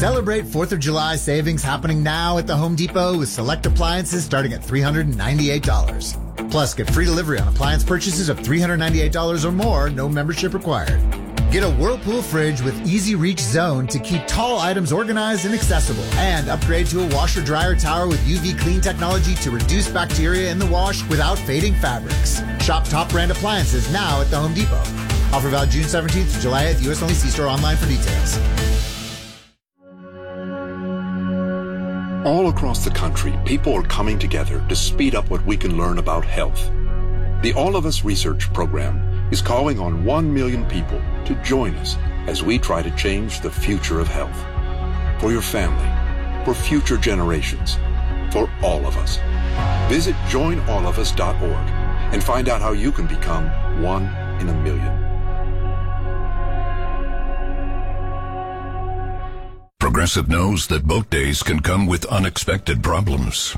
Celebrate 4th of July savings happening now at the Home Depot with select appliances starting at $398. Plus, get free delivery on appliance purchases of $398 or more, no membership required. Get a Whirlpool fridge with Easy Reach Zone to keep tall items organized and accessible. And upgrade to a washer-dryer tower with UV clean technology to reduce bacteria in the wash without fading fabrics. Shop top brand appliances now at the Home Depot. Offer valid June 17th to July 8th. U.S. only. See store online for details. All across the country, people are coming together to speed up what we can learn about health. The All of Us Research Program is calling on 1 million people to join us as we try to change the future of health. For your family, for future generations, for all of us. Visit joinallofus.org and find out how you can become 1 in a million. Progressive knows that boat days can come with unexpected problems.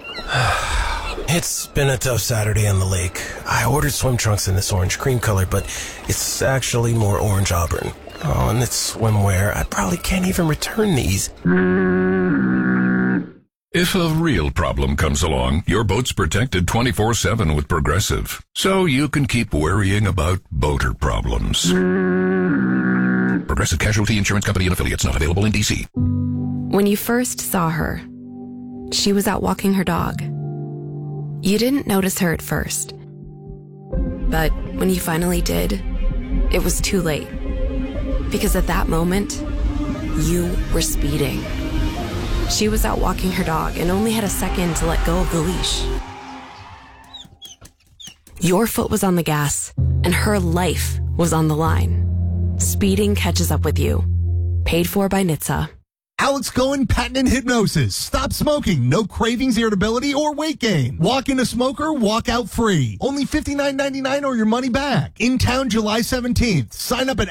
It's been a tough Saturday on the lake. I ordered swim trunks in this orange cream color, but it's actually more orange auburn. Oh, and it's swimwear. I probably can't even return these. If a real problem comes along, your boat's protected 24/7 with Progressive, so you can keep worrying about boater problems. Progressive Casualty Insurance Company and Affiliates, not available in D.C. When you first saw her, she was out walking her dog. You didn't notice her at first. But when you finally did, it was too late. Because at that moment, you were speeding. She was out walking her dog and only had a second to let go of the leash. Your foot was on the gas, and her life was on the line. Speeding catches up with you. Paid for by NHTSA. Alex Cohen Patent and Hypnosis. Stop smoking. No cravings, irritability, or weight gain. Walk in a smoker, walk out free. Only $59.99 or your money back. In town July 17th. Sign up at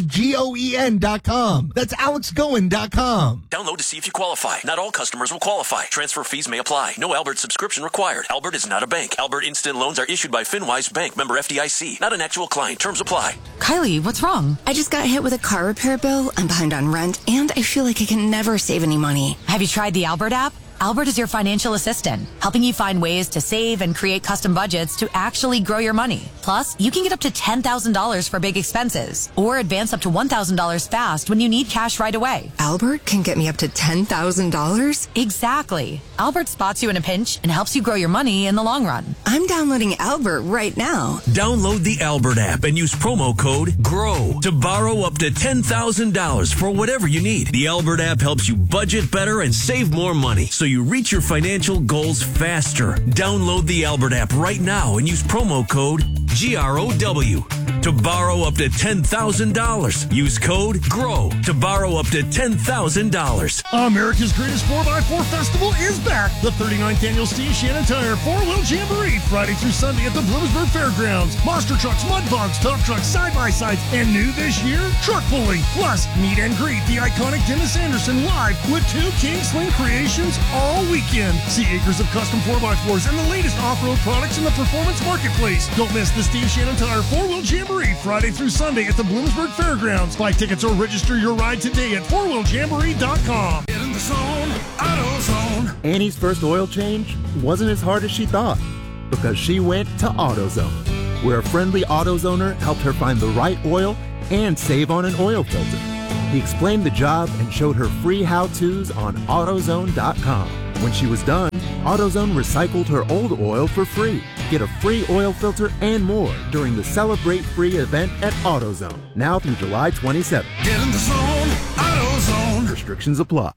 alexgoen.com. That's alexgoen.com. Download to see if you qualify. Not all customers will qualify. Transfer fees may apply. No Albert subscription required. Albert is not a bank. Albert Instant Loans are issued by FinWise Bank, member FDIC. Not an actual client. Terms apply. Kylie, what's wrong? I just got hit with a car repair bill. I'm behind on rent, and I feel like I can never save any money. Have you tried the Albert app? Albert is your financial assistant, helping you find ways to save and create custom budgets to actually grow your money. Plus, you can get up to $10,000 for big expenses or advance up to $1,000 fast when you need cash right away. Albert can get me up to $10,000? Exactly. Albert spots you in a pinch and helps you grow your money in the long run. I'm downloading Albert right now. Download the Albert app and use promo code GROW to borrow up to $10,000 for whatever you need. The Albert app helps you budget better and save more money, so you reach your financial goals faster. Download the Albert app right now and use promo code GROW to borrow up to $10,000. Use code GROW to borrow up to $10,000. America's Greatest 4x4 Festival is back. The 39th Annual Steve Shannon Tire 4-Wheel Jamboree, Friday through Sunday at the Bloomsburg Fairgrounds. Monster trucks, mud bogs, tough trucks, side-by-sides, and new this year, truck pulling. Plus, meet and greet the iconic Dennis Anderson live with 2 King Sling creations all weekend. See acres of custom 4x4s and the latest off-road products in the performance marketplace. Don't miss the Steve Shannon Tire 4-Wheel Jamboree, Friday through Sunday at the Bloomsburg Fairgrounds. Buy tickets or register your ride today at 4wheeljamboree.com. Get in the zone, AutoZone. Annie's first oil change wasn't as hard as she thought because she went to AutoZone, where a friendly AutoZoner helped her find the right oil and save on an oil filter. He explained the job and showed her free how-tos on AutoZone.com. When she was done, AutoZone recycled her old oil for free. Get a free oil filter and more during the Celebrate Free event at AutoZone, now through July 27th. Get in the zone, AutoZone. Restrictions apply.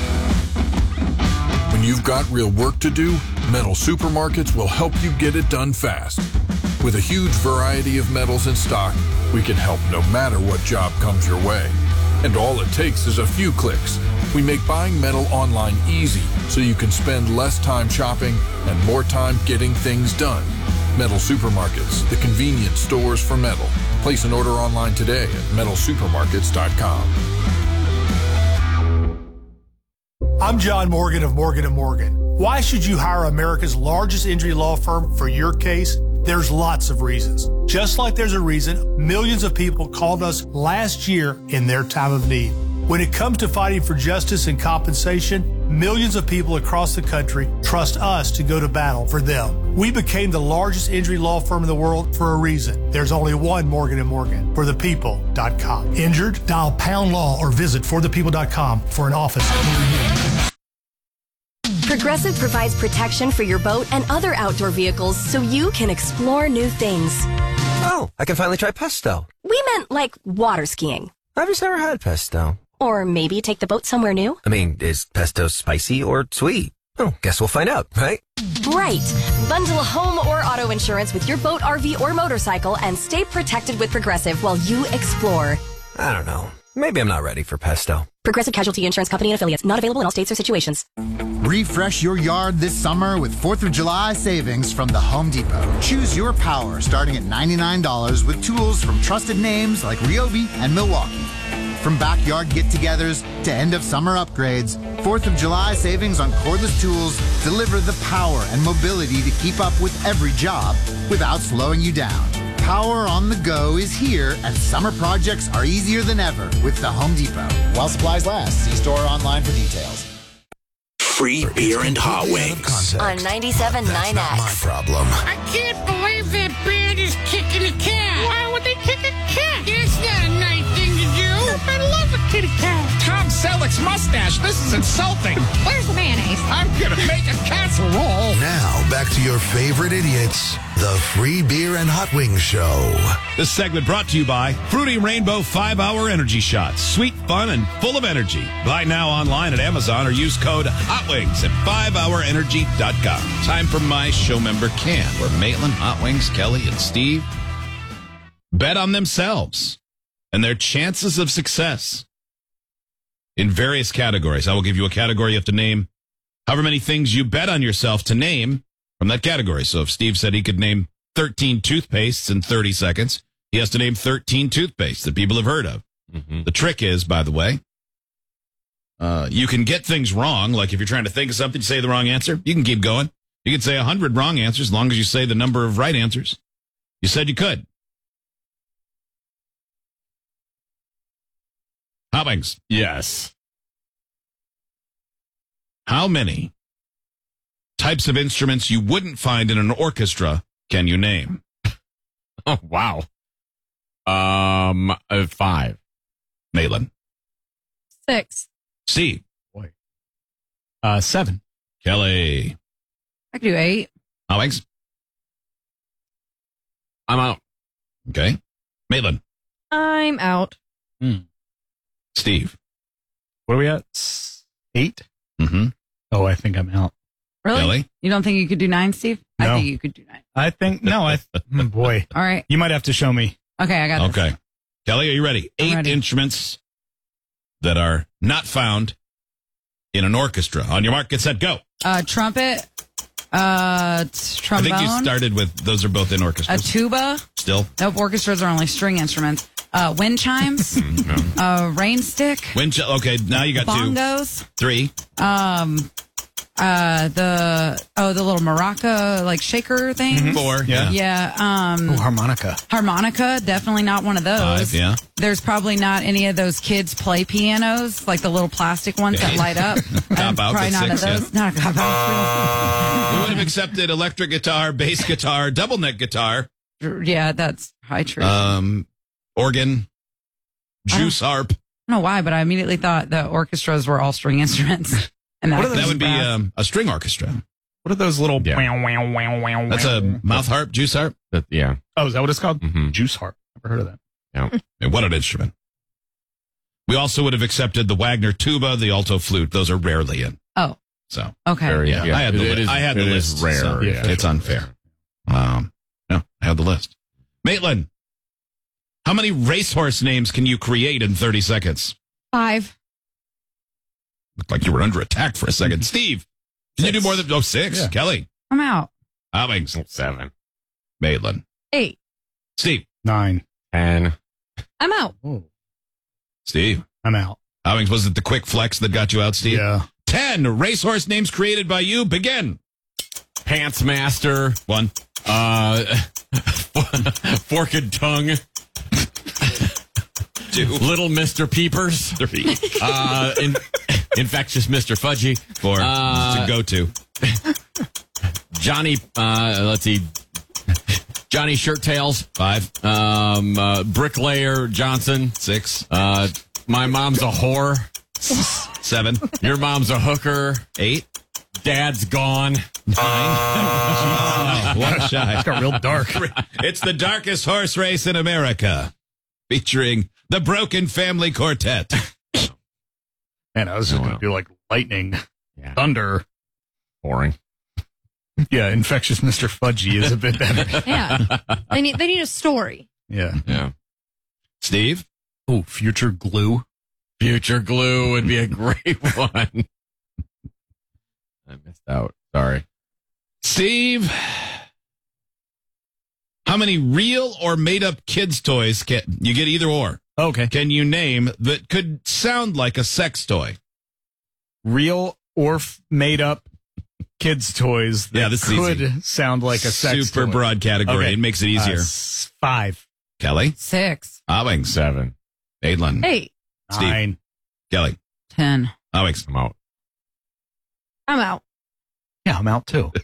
When you've got real work to do, Metal Supermarkets will help you get it done fast. With a huge variety of metals in stock, we can help no matter what job comes your way. And all it takes is a few clicks. We make buying metal online easy so you can spend less time shopping and more time getting things done. Metal Supermarkets, the convenient stores for metal. Place an order online today at metalsupermarkets.com. I'm John Morgan of Morgan & Morgan. Why should you hire America's largest injury law firm for your case? There's lots of reasons. Just like there's a reason millions of people called us last year in their time of need. When it comes to fighting for justice and compensation, millions of people across the country trust us to go to battle for them. We became the largest injury law firm in the world for a reason. There's only one Morgan & Morgan, forthepeople.com. Injured? Dial #law or visit forthepeople.com for an office near you. Progressive provides protection for your boat and other outdoor vehicles so you can explore new things. Oh, I can finally try pesto. We meant like water skiing. I've just never had pesto. Or maybe take the boat somewhere new. I mean, is pesto spicy or sweet? Oh, guess we'll find out, right? Right. Bundle home or auto insurance with your boat, RV, or motorcycle and stay protected with Progressive while you explore. I don't know. Maybe I'm not ready for pesto. Progressive Casualty Insurance Company and Affiliates. Not available in all states or situations. Refresh your yard this summer with 4th of July savings from the Home Depot. Choose your power starting at $99 with tools from trusted names like Ryobi and Milwaukee. From backyard get-togethers to end-of-summer upgrades, 4th of July savings on cordless tools deliver the power and mobility to keep up with every job without slowing you down. Power on the go is here, and summer projects are easier than ever with the Home Depot. While supplies last, see store or online for details. Free beer and hot wings. On 97.9X. My problem. I can't believe that band is kicking a cat. Why would they kick a cat? It's not a nice thing to do. I love a kitty cat. Tom Selleck's mustache. This is insulting. Where's the mayonnaise? I'm gonna make a casserole. Now, back to your favorite idiots, the Free Beer and Hot Wings Show. This segment brought to you by Fruity Rainbow 5-Hour Energy Shots. Sweet, fun, and full of energy. Buy now online at Amazon or use code HOTWINGS at 5hourenergy.com. Time for my show member Can, where Maitland, Hot Wings, Kelly, and Steve bet on themselves and their chances of success in various categories. I will give you a category you have to name however many things you bet on yourself to name from that category. So if Steve said he could name 13 toothpastes in 30 seconds, he has to name 13 toothpastes that people have heard of. The trick is, by the way, you can get things wrong. Like if you're trying to think of something, say the wrong answer, you can keep going. You can say 100 wrong answers as long as you say the number of right answers. You said you could. Hot Wings. Yes. How many types of instruments you wouldn't find in an orchestra can you name? Oh, wow. 5. Maitland. 6. Steve. 7. Kelly. I could do 8. Alex. I'm out. Okay. Maitland. I'm out. Steve. What are we at? 8? Mm-hmm. Oh, I think I'm out. Really? Kelly? You don't think you could do 9, Steve? No. I think you could do 9. I think, no, boy. All right. You might have to show me. Okay, I got this. Okay. Kelly, are you ready? I'm 8 ready. instruments that are not found in an orchestra. On your mark, get set, go. Trumpet, I trombone. think you started with, those are both in A orchestras. tuba. Still. Nope, orchestras are only string instruments. Wind chimes. Rain stick. Okay, now you got 2. Bongos. 3. The little maraca like shaker thing. 4. Yeah. Harmonica. Harmonica, definitely not one of those. 5, yeah. There's probably not any of those kids play pianos, like the little plastic ones that light up. Cop out Probably with not 6, of those. Not a cop out. We would have accepted electric guitar, bass guitar, double neck guitar. Yeah, that's high truth. Organ, juice harp. I don't know why, but I immediately thought the orchestras were all string instruments. And That would be a string orchestra. What are those little... That's a mouth harp, juice harp? Yeah. Oh, is that what it's called? Juice harp. Never heard of that. Yeah. And what an instrument. We also would have accepted the Wagner tuba, the alto flute. Those are rarely in. Oh. So. Okay. Yeah. I had the list. Rare. So Yeah, it's unfair. No, I had the list. Maitland, how many racehorse names can you create in 30 seconds? 5. Looked like you were under attack for a second. Steve, can you do more than 6? Yeah. Kelly. I'm out. Alex. 7. Maitland. 8. Steve. 9. 10. I'm out. Steve. I'm out. Alex, was it the quick flex that got you out, Steve? Yeah. 10 racehorse names created by you. Begin. Pants Master. 1. Forked Tongue. 2. Little Mr. Peepers. 3. Infectious Mr. Fudgy. 4. To go to. Johnny, let's see. Johnny Shirt Tails. 5. Bricklayer Johnson. 6. My mom's a whore. 7. Your mom's a hooker. 8. Dad's gone. 9. One shy. It's got real dark. It's the darkest horse race in America, featuring the Broken Family Quartet. Man, I was just going to do like lightning, thunder. Boring. Yeah, Infectious Mr. Fudgy is a bit better. Yeah. They need a story. Yeah. Steve? Oh, Future Glue. Future Glue would be a great one. I missed out. Sorry. Steve, how many real or made-up kids' toys can you get either or? Okay. Can you name that could sound like a sex toy? Real or made-up kids' toys that this could sound like a sex super toy. broad category. Okay. It makes it easier. 5. Kelly? 6. Owings? 7. Maitland? 8. Steve? 9. Kelly? 10. Owings? I'm out. I'm out. Yeah, I'm out too.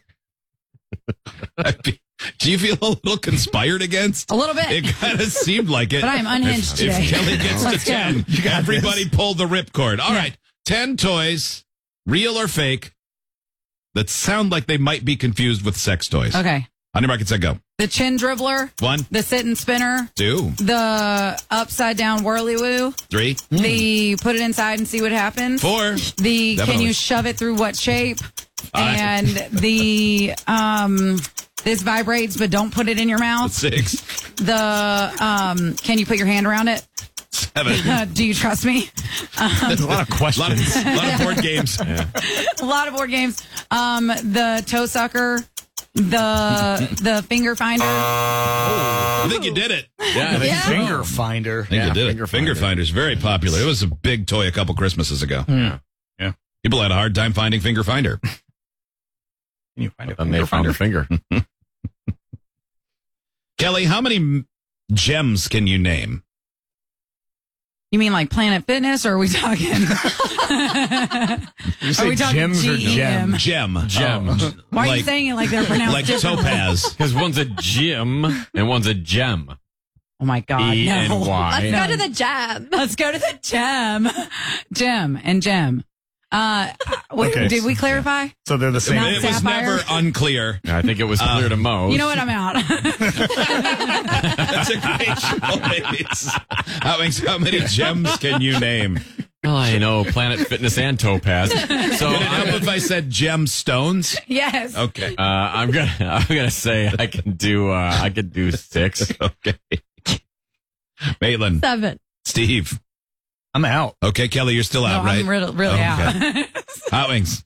Do you feel a little conspired against? A little bit. It kind of seemed like it. But I'm unhinged today. If Kelly gets to Let's go. 10, everybody pull the ripcord. All right, 10 toys, real or fake, that sound like they might be confused with sex toys. Okay. On your market, set, go. The chin dribbler. 1. The sit-and spinner. 2. The upside-down whirly-woo. 3. The put it inside and see what happens. 4. The Definitely. can you shove it through what shape? 5. And the this vibrates but don't put it in your mouth. 6. The can you put your hand around it? 7. Do you trust me? There's a lot of questions. A lot of board games. Yeah. A lot of board games. The toe sucker. The finger finder. I think you did it. Yeah, Finger finder. I think you did it. Finger finder is very popular. It was a big toy a couple Christmases ago. Yeah. People had a hard time finding finger finder. Can you find And they found a finger. Kelly, how many gems can you name? You mean like Planet Fitness, or are we talking? Are we talking gems or GEM? Gem. Why are you saying it like they're pronounced Like differently? topaz. Because one's a gym and one's a gem. Oh my God! E-N-Y. No. Let's go to the jam. Let's go to the gem. Gem and gem. Okay. Did we clarify? So they're the same. Not It was sapphire? never unclear. I think it was clear to most. You know what? I'm out. That's a great choice. How many gems can you name? Well, I know Planet Fitness and Topaz. So Would it help if I said gemstones? Yes. Okay. I'm gonna say I can do 6. Okay. Maitland. 7. Steve. I'm out. Okay, Kelly, you're still out, No, right? I'm really out. Hot Wings.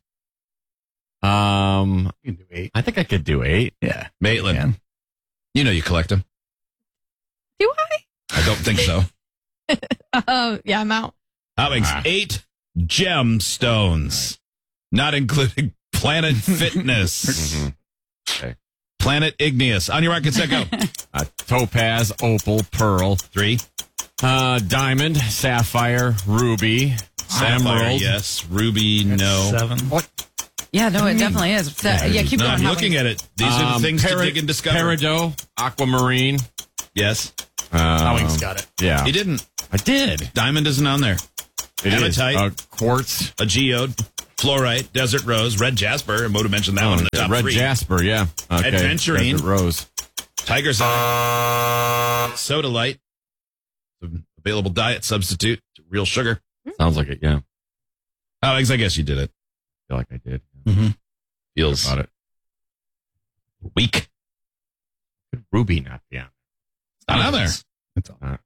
You can do 8. I think I could do 8. Yeah. Maitland. You know you collect them. Do I? I don't think so. Yeah, I'm out. Hot Wings. 8 gemstones. Not including Planet Fitness. Okay. Planet Igneous. On your market, set, go. Topaz, opal, pearl. 3. Diamond, sapphire, ruby, Sapphire, emerald. yes. Ruby, no. 7. What? Yeah, no, it definitely is. Yeah, keep No, going. I'm looking at it. These are the things to dig and discover. Peridot, aquamarine. Yes. Owings got it. Yeah. He didn't. I did. Diamond isn't on there. It is. Hematite. Quartz. A geode. Fluorite. Desert rose. Red jasper. I would have mentioned that one in the top Red 3. jasper, yeah. Okay. Adventurine. Desert rose. Tiger's eye. Sodalite. Available diet substitute. Real sugar. Sounds like it, yeah. Alex, I guess you did it. I feel like I did. Mm-hmm. Feels about it. Weak. Could Ruby not be on? It's not on there. It's on.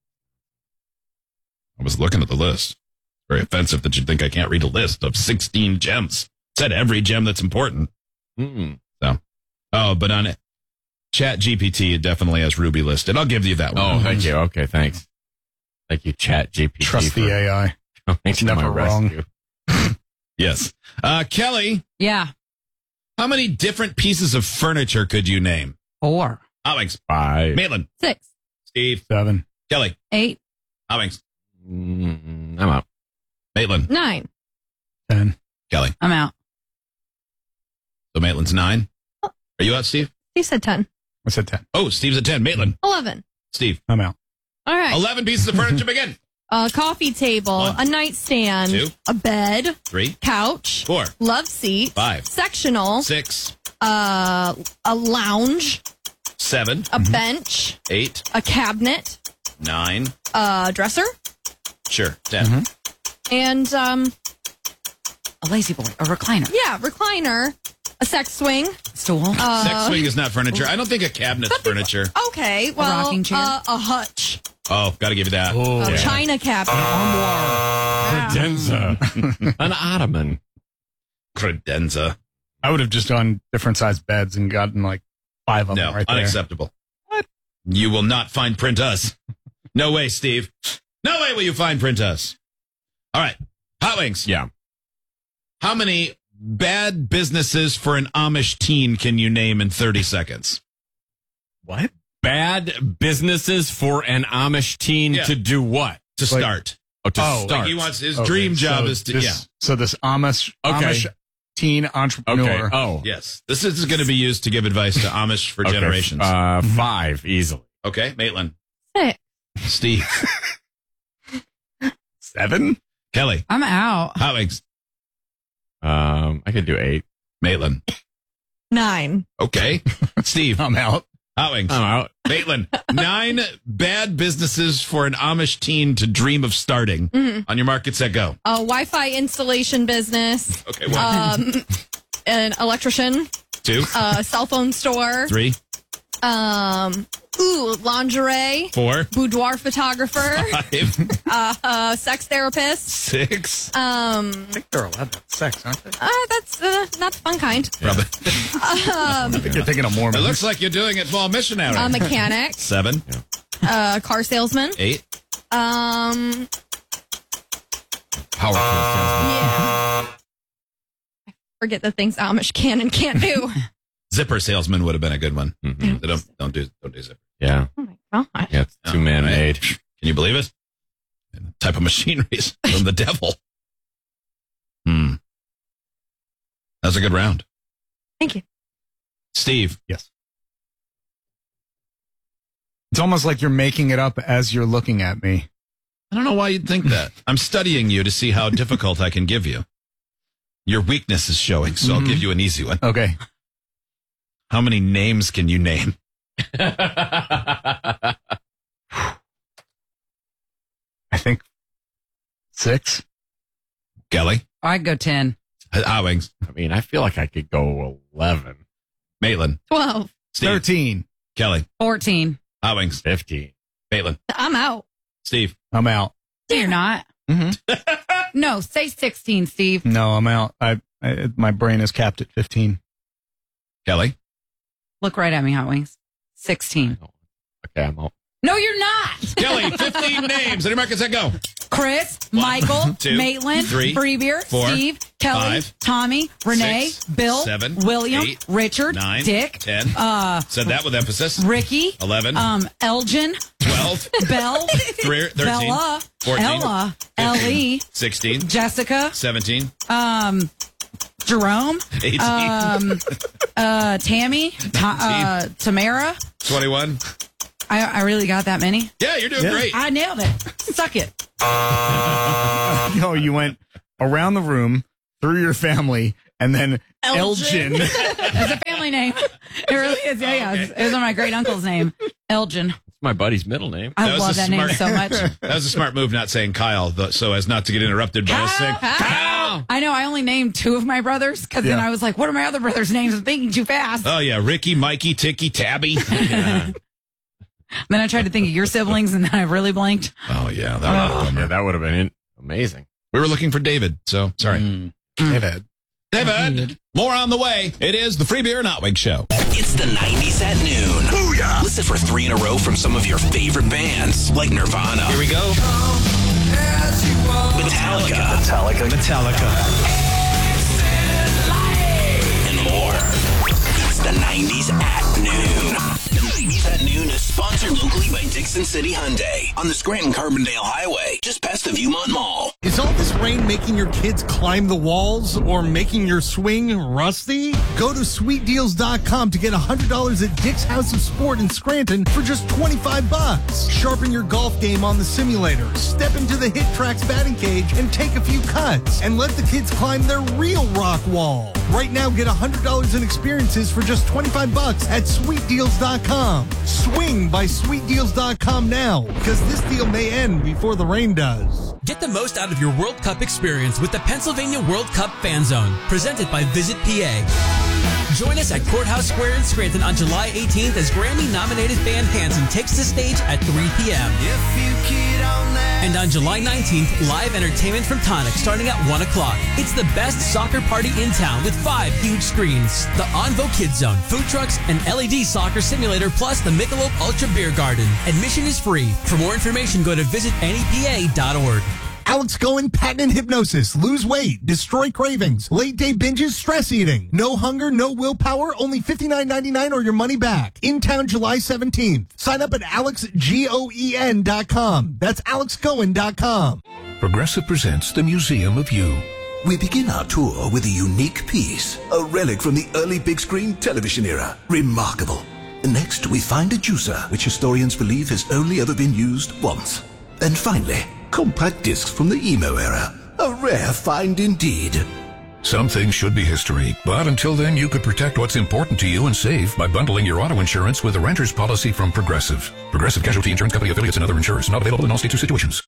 I was looking at the list. Very offensive that you think I can't read a list of 16 gems. It said every gem that's important. Mm-mm. So, but on it, Chat GPT, it definitely has Ruby listed. I'll give you that one. Oh, thank you. Okay, thanks. Thank you, Chat GPT. Trust the AI. It's never wrong. Yes. Kelly, Yeah. how many different pieces of furniture could you name? 4. Alex. 5. Maitland. 6. Steve. 7. Kelly. 8. Alex. I'm out. Maitland. 9. 10. Kelly. I'm out. So Maitland's 9. Are you out, Steve? He said 10. I said 10. Oh, Steve's at 10. Maitland. 11. Steve. I'm out. All right. 11 pieces of furniture begin. A coffee table, 1, a nightstand, 2, a bed, 3, couch, 4, love seat, 5, sectional, 6, a lounge, 7, a bench, 8, a cabinet, 9. a dresser, Sure. 10. and A lazy boy, a recliner, recliner, a sex swing, stool. Sex swing is not furniture. I don't think a cabinet's furniture. Okay, well, rocking chair? a hutch, Oh, got to give you that. a china cabinet, Credenza. An ottoman. Credenza. I would have just done different size beds and gotten like 5 of them No, right there. unacceptable. What? You will not fine print us. No way, Steve. No way will you fine print us. All right. Hot Wings. Yeah. How many bad businesses for an Amish teen can you name in 30 seconds? What? Bad businesses for an Amish teen to do what? To start. Oh, to start. Like he wants his dream job is to, So this Amish teen entrepreneur. Okay. Oh. Yes. This is going to be used to give advice to Amish for generations. 5 easily. Okay. Maitland. 6. Steve. 7? Kelly. I'm out. Hot Wings. I could do 8. Maitland. 9. Okay. Steve. I'm out. Hot Wings. I'm out. Maitland. 9 bad businesses for an Amish teen to dream of starting. On your market, set, go. A Wi-Fi installation business, Okay. 1. an electrician, 2. a cell phone store, 3. Lingerie, 4. boudoir photographer, 5. sex therapist, 6. I think they're allowed to have sex, aren't they? that's not the fun kind. Probably. I think you're thinking of Mormons. It looks like you're doing it for missionary. A mechanic, 7. car salesman, 8. Powerful salesman. yeah. I forget the things Amish can and can't do. Zipper salesman would have been a good one. Mm-hmm. Don't do zipper. Yeah. Oh my gosh. Yeah, it's too man-made. Can you believe it? The type of machinery from the devil. That's a good round. Thank you. Steve. Yes. It's almost like you're making it up as you're looking at me. I don't know why you'd think that. I'm studying you to see how difficult I can give you. Your weakness is showing, so I'll give you an easy one. Okay. How many names can you name? I think 6. Kelly? I'd go 10. Hot Wings. I mean, I feel like I could go 11. Maitland. 12. Steve. 13. Kelly. 14. Hot Wings. 15. Maitland. I'm out. Steve. I'm out. No, you're not. Mm-hmm. No, say 16, Steve. No, I'm out. My brain is capped at 15. Kelly. Look right at me, Hot Wings. 16. Okay, I'm out. No, you're not. Kelly, 15 names. Any markets that go? Chris, 1, Michael, 2, Maitland, 3, Freebeer, 4, Steve, Kelly, 5, Tommy, Renee, 6, Bill, 7, William, 8, Richard, 9, Dick, 10. Said that with emphasis. Ricky, 11. Elgin, 12. Belle, 13. Bella, 14. Ella, 15, Ellie, 16. Jessica, 17. Jerome, 18. Tammy, Tamara. 21. I really got that many. Yeah, you're doing great. I nailed it. Suck it. No, you went around the room through your family and then Elgin. It's a family name. It really is. Yeah, yeah. It was my great uncle's name, Elgin. It's my buddy's middle name. I love that name so much. That was a smart move, not saying Kyle, so as not to get interrupted by us saying, Kyle! I know. I only named 2 of my brothers because then I was like, what are my other brothers' names? I'm thinking too fast. Oh, yeah. Ricky, Mikey, Ticky, Tabby. Yeah. Then I tried to think of your siblings, and then I really blanked. Oh, yeah. That would have been amazing. We were looking for David, so sorry. David. More on the way. It is the Free Beer and Hot Wing Show. It's the 90s at noon. Booyah! Listen for 3 in a row from some of your favorite bands, like Nirvana. Here we go. Metallica. And more. It's the 90s at noon. Ladies at Noon is sponsored locally by Dixon City Hyundai on the Scranton-Carbondale Highway, just past the Viewmont Mall. Is all this rain making your kids climb the walls or making your swing rusty? Go to sweetdeals.com to get $100 at Dick's House of Sport in Scranton for just $25. Sharpen your golf game on the simulator, step into the Hit Tracks batting cage, and take a few cuts. And let the kids climb their real rock wall. Right now, get $100 in experiences for just $25 at sweetdeals.com. Swing by sweetdeals.com now, because this deal may end before the rain does. Get the most out of your World Cup experience with the Pennsylvania World Cup Fan Zone, presented by Visit PA. Join us at Courthouse Square in Scranton on July 18th as Grammy-nominated band Hanson takes the stage at 3 p.m. And on July 19th, live entertainment from Tonic starting at 1 o'clock. It's the best soccer party in town with 5 huge screens, the Onvo Kids Zone, food trucks, an LED soccer simulator, plus the Michelob Ultra Beer Garden. Admission is free. For more information, go to visitnepa.org. Alex Goen, patent and hypnosis. Lose weight, destroy cravings, late day binges, stress eating. No hunger, no willpower, only $59.99 or your money back. In town July 17th. Sign up at alexgoen.com. That's alexgoen.com. Progressive presents the Museum of You. We begin our tour with a unique piece, a relic from the early big screen television era. Remarkable. Next, we find a juicer, which historians believe has only ever been used once. And finally, compact discs from the emo era. A rare find indeed. Some things should be history, but until then you could protect what's important to you and save by bundling your auto insurance with a renter's policy from Progressive. Progressive Casualty Insurance Company affiliates and other insurers. Not available in all states or situations.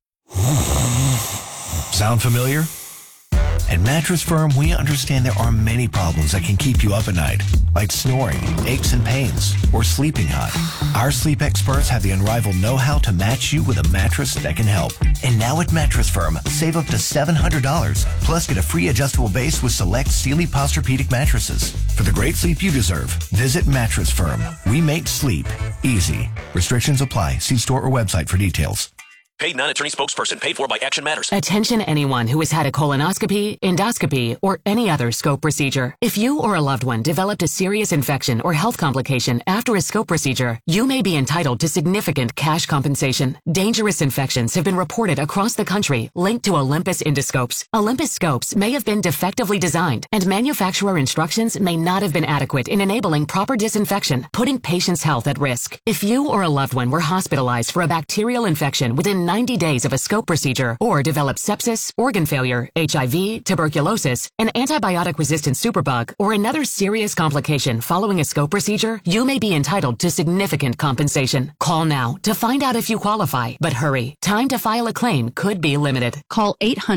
Sound familiar? At Mattress Firm, we understand there are many problems that can keep you up at night, like snoring, aches and pains, or sleeping hot. Our sleep experts have the unrivaled know-how to match you with a mattress that can help. And now at Mattress Firm, save up to $700, plus get a free adjustable base with select Sealy Posturepedic mattresses. For the great sleep you deserve, visit Mattress Firm. We make sleep easy. Restrictions apply. See store or website for details. Paid non-attorney spokesperson. Paid for by Action Matters. Attention anyone who has had a colonoscopy, endoscopy, or any other scope procedure. If you or a loved one developed a serious infection or health complication after a scope procedure, you may be entitled to significant cash compensation. Dangerous infections have been reported across the country linked to Olympus endoscopes. Olympus scopes may have been defectively designed, and manufacturer instructions may not have been adequate in enabling proper disinfection, putting patients' health at risk. If you or a loved one were hospitalized for a bacterial infection within 90 days of a scope procedure, or develop sepsis, organ failure, HIV, tuberculosis, an antibiotic-resistant superbug, or another serious complication following a scope procedure, you may be entitled to significant compensation. Call now to find out if you qualify, but hurry. Time to file a claim could be limited. Call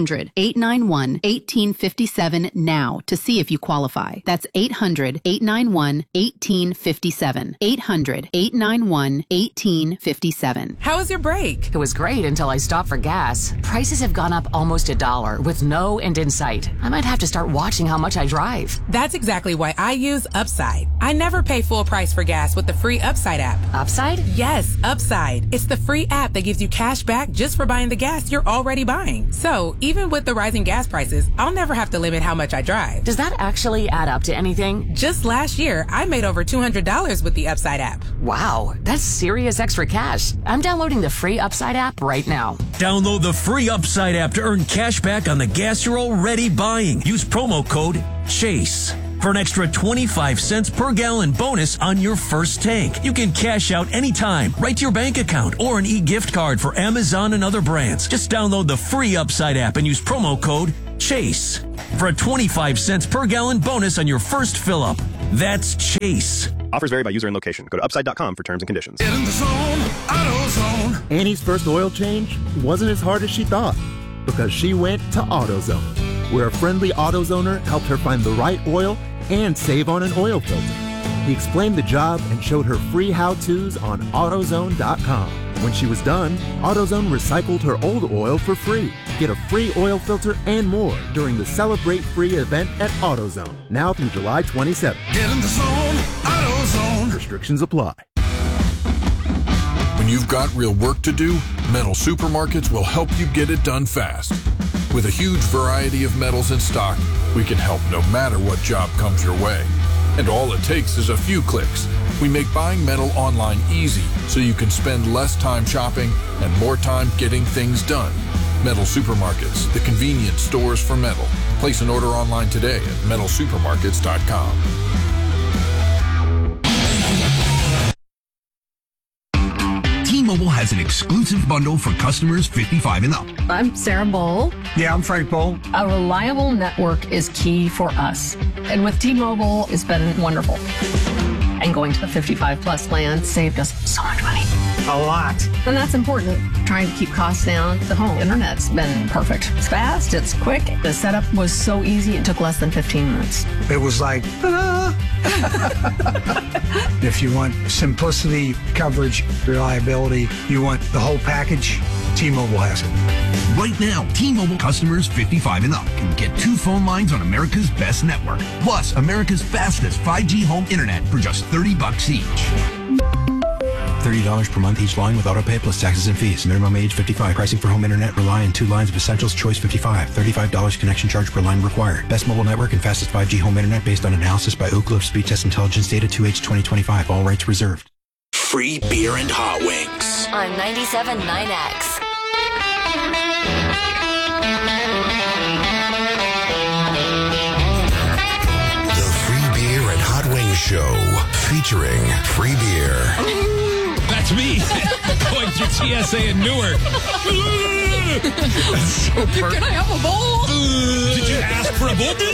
800-891-1857 now to see if you qualify. That's 800-891-1857. 800-891-1857. How was your break? It was great until I stopped for gas. Prices have gone up almost $1 with no end in sight. I might have to start watching how much I drive. That's exactly why I use Upside. I never pay full price for gas with the free Upside app. Upside? Yes, Upside. It's the free app that gives you cash back just for buying the gas you're already buying. So even with the rising gas prices, I'll never have to limit how much I drive. Does that actually add up to anything? Just last year, I made over $200 with the Upside app. Wow, that's serious extra cash. I'm downloading the free Upside app right now. Download the free Upside app to earn cash back on the gas you're already buying. Use promo code CHASE for an extra 25 cents per gallon bonus on your first tank. You can cash out anytime, right to your bank account, or an e-gift card for Amazon and other brands. Just download the free Upside app and use promo code CHASE for a 25 cents per gallon bonus on your first fill-up. That's CHASE. Offers vary by user and location. Go to upside.com for terms and conditions. Get in the zone, AutoZone. Annie's first oil change wasn't as hard as she thought because she went to AutoZone, where a friendly AutoZoner helped her find the right oil and save on an oil filter. He explained the job and showed her free how-tos on AutoZone.com. When she was done, AutoZone recycled her old oil for free. Get a free oil filter and more during the Celebrate Free event at AutoZone, now through July 27th. Get in the zone, AutoZone. Restrictions apply. When you've got real work to do, Metal Supermarkets will help you get it done fast. With a huge variety of metals in stock, we can help no matter what job comes your way. And all it takes is a few clicks. We make buying metal online easy so you can spend less time shopping and more time getting things done. Metal Supermarkets, the convenience stores for metal. Place an order online today at metalsupermarkets.com. T-Mobile has an exclusive bundle for customers 55 and up. I'm Sarah Bowl. Yeah, I'm Frank Bowl. A reliable network is key for us. And with T-Mobile, it's been wonderful. And going to the 55 plus plan saved us so much money. A lot. And that's important. Trying to keep costs down. The home internet's been perfect. It's fast, it's quick. The setup was so easy, it took less than 15 minutes. It was like, if you want simplicity, coverage, reliability, you want the whole package, T-Mobile has it. Right now, T-Mobile customers 55 and up can get 2 phone lines on America's best network. Plus, America's fastest 5G home internet for just $30 each. $30 per month each line with autopay plus taxes and fees. Minimum age 55. Pricing for home internet rely on 2 lines of Essentials Choice 55. $35 connection charge per line required. Best mobile network and fastest 5G home internet based on analysis by Ookla of Speed Test Intelligence data 2H 2025. All rights reserved. Free beer and hot wings. On 97.9X. The Free Beer and Hot Wings Show featuring free beer. That's me going through TSA in Newark. Can I have a bowl? Did you ask for a bowl?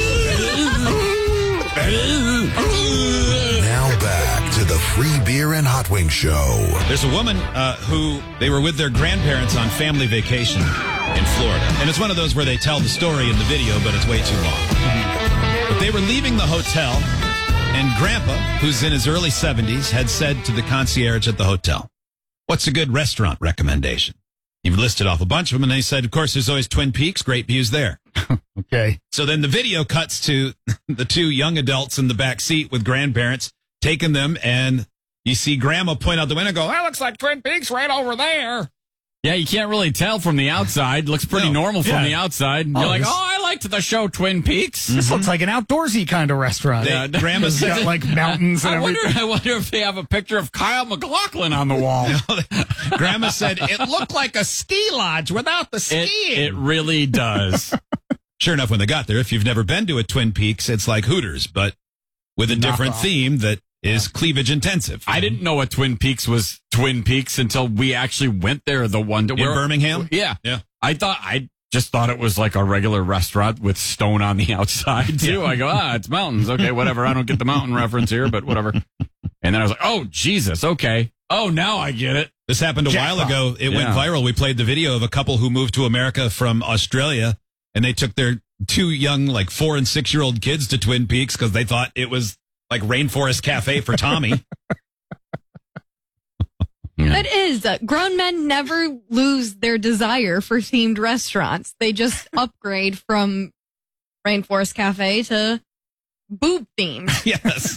Now back to the Free Beer and Hot Wings Show. There's a woman who they were with their grandparents on family vacation in Florida. And it's one of those where they tell the story in the video, but it's way too long. But they were leaving the hotel, and Grandpa, who's in his early 70s, had said to the concierge at the hotel, "What's a good restaurant recommendation?" He listed off a bunch of them, and they said, of course, there's always Twin Peaks, great views there. Okay. So then the video cuts to the 2 young adults in the back seat with grandparents taking them, and you see Grandma point out the window and go, "That looks like Twin Peaks right over there." Yeah, you can't really tell from the outside. Looks pretty normal from the outside. You're like, I liked the show Twin Peaks. This looks like an outdoorsy kind of restaurant. Grandma's got like mountains and everything. I wonder if they have a picture of Kyle MacLachlan on the wall. Grandma said, it looked like a ski lodge without the skiing. It really does. Sure enough, when they got there, if you've never been to a Twin Peaks, it's like Hooters, but with a different theme that is cleavage intensive. I didn't know what Twin Peaks was Twin Peaks until we actually went there. The one to in Birmingham? Yeah. I just thought it was like a regular restaurant with stone on the outside too. I go, it's mountains. Okay, whatever. I don't get the mountain reference here, but whatever. And then I was like, oh, Jesus. Okay. Oh, now I get it. This happened a while ago. It went viral. We played the video of a couple who moved to America from Australia, and they took their 2 young, like 4 and 6-year-old kids to Twin Peaks because they thought it was like Rainforest Cafe for Tommy. That is, grown men never lose their desire for themed restaurants. They just upgrade from Rainforest Cafe to boob themed. Yes.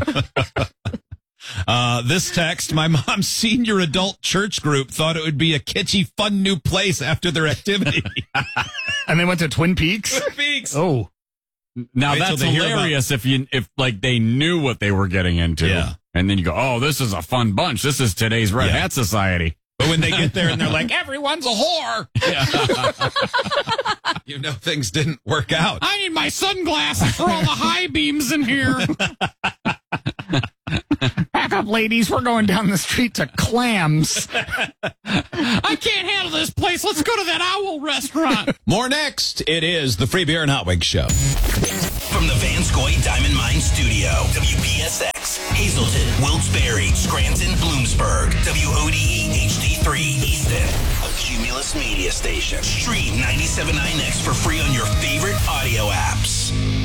This text, my mom's senior adult church group thought it would be a kitschy, fun new place after their activity. And they went to Twin Peaks? Twin Peaks. Oh. Now Wait that's till they hear hilarious if like they knew what they were getting into. Yeah. And then you go, oh, this is a fun bunch. This is today's Red Hat Society. But when they get there and they're like, everyone's a whore. You know things didn't work out. I need my sunglasses for all the high beams in here. Back up, ladies. We're going down the street to Clams. I can't handle this place. Let's go to that owl restaurant. More next. It is the Free Beer and Hot Wings Show. From the Vanscoy Diamond Mine Studio, WPSX, Hazleton, Wilkes-Barre, Scranton, Bloomsburg, WODE HD3 Easton, a Cumulus media station. Stream 97.9X for free on your favorite audio apps.